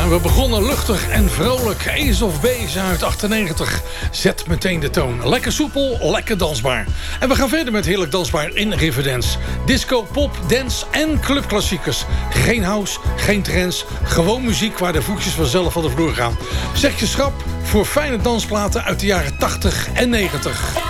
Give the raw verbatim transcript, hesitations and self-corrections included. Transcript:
En we begonnen luchtig en vrolijk. Ace of Base uit achtennegentig. Zet meteen de toon. Lekker soepel, lekker dansbaar. En we gaan verder met heerlijk dansbaar in Riverdance. Disco, pop, dance en clubklassiekers. Geen house, geen trance. Gewoon muziek waar de voetjes vanzelf van de vloer gaan. Zeg je schrap voor fijne dansplaten uit de jaren tachtig en negentig.